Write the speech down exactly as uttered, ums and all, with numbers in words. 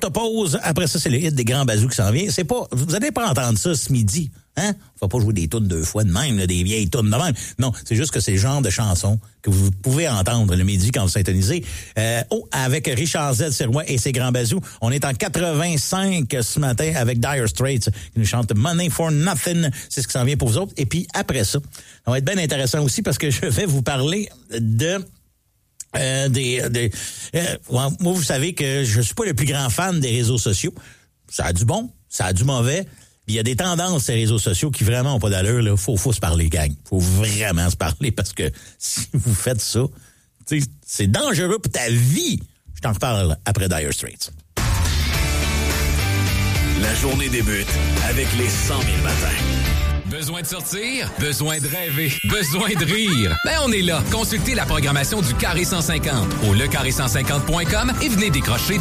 courte pause. Après ça, c'est le hit des Grands Bazous qui s'en vient. C'est pas, vous allez pas entendre ça ce midi. Hein? On va pas jouer des tunes deux fois de même, là, des vieilles tunes de même. Non, c'est juste que c'est le genre de chansons que vous pouvez entendre le midi quand vous syntonisez. Euh, oh, avec Richard Z. Sirois et ses Grands Bazous. On est en quatre-vingt-cinq ce matin avec Dire Straits qui nous chante Money for Nothing. C'est ce qui s'en vient pour vous autres. Et puis après ça, ça va être bien intéressant aussi parce que je vais vous parler de... Euh, des, des euh, moi, vous savez que je suis pas le plus grand fan des réseaux sociaux. Ça a du bon, ça a du mauvais. Il y a des tendances ces réseaux sociaux qui vraiment ont pas d'allure. Là, faut, faut se parler, gang. Faut vraiment se parler parce que si vous faites ça, c'est dangereux pour ta vie. Je t'en reparle après Dire Straits. La journée débute avec les cent mille matins. Besoin de sortir? Besoin de rêver? Besoin de rire? Ben on est là. Consultez la programmation du Carré cent cinquante au le carré cent cinquante point com et venez décrocher